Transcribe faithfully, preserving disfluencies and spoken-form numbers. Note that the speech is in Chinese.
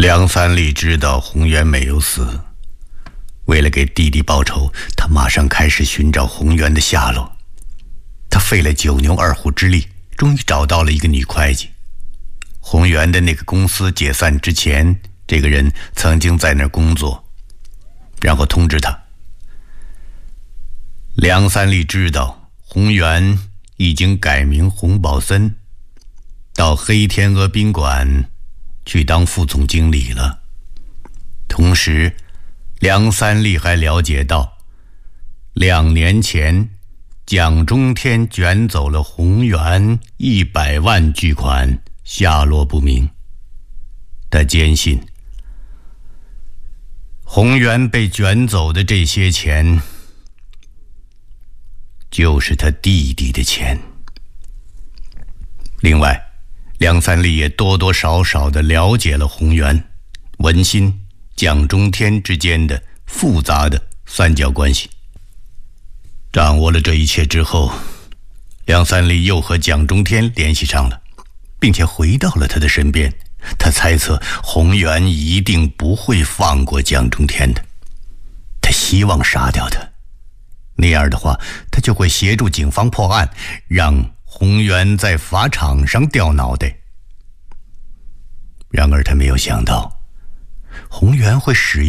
梁三立知道洪源没有死，为了给弟弟报仇，他马上开始寻找洪源的下落。他费了九牛二虎之力，终于找到了一个女会计。洪源的那个公司解散之前，这个人曾经在那儿工作，然后通知他。梁三立知道洪源已经改名洪宝森，到黑天鹅宾馆去当副总经理了。同时梁三立还了解到，两年前蒋中天卷走了洪源一百万巨款，下落不明。他坚信洪源被卷走的这些钱就是他弟弟的钱。另外，梁三立也多多少少地了解了洪源、文心、蒋中天之间的复杂的三角关系。掌握了这一切之后，梁三立又和蒋中天联系上了，并且回到了他的身边。他猜测洪源一定不会放过蒋中天的，他希望杀掉他，那样的话他就会协助警方破案，让洪源在法场上掉脑袋。然而他没有想到洪源会使用